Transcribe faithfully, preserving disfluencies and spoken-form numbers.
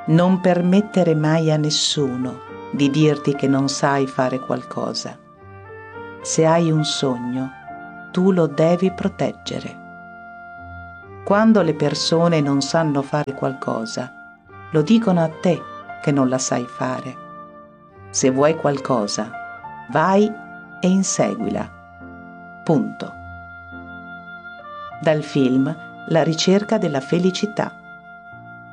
Non permettere mai a nessuno di dirti che non sai fare qualcosa. Se hai un sogno, tu lo devi proteggere. Quando le persone non sanno fare qualcosa, lo dicono a te che non la sai fare. Se vuoi qualcosa, vai e inseguila. Punto. Dal film La ricerca della felicità